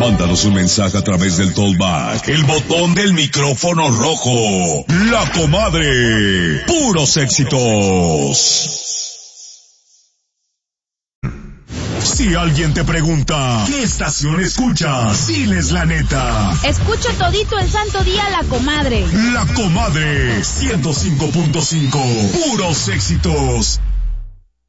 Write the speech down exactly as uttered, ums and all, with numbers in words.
Mándanos un mensaje a través del Tollback, el botón del micrófono rojo. La Comadre. Puros éxitos. Si alguien te pregunta, ¿qué estación escuchas? Diles la neta. Escucho todito el santo día La Comadre. La Comadre, ciento cinco punto cinco. Puros éxitos.